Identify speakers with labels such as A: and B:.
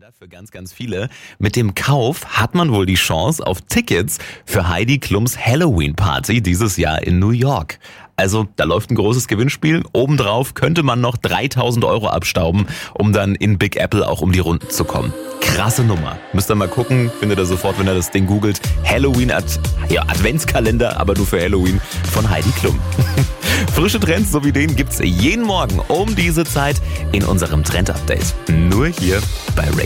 A: Adventskalender für ganz, ganz viele. Mit dem Kauf hat man wohl die Chance auf Tickets für Heidi Klums Halloween-Party dieses Jahr in New York. Also da läuft ein großes Gewinnspiel. Obendrauf könnte man noch 3.000 € abstauben, um dann in Big Apple auch um die Runden zu kommen. Krasse Nummer. Müsst ihr mal gucken, findet ihr sofort, wenn ihr das Ding googelt. Adventskalender, aber nur für Halloween von Heidi Klum. Frische Trends so wie den gibt's jeden Morgen um diese Zeit in unserem Trend-Update. Nur hier bei Radio.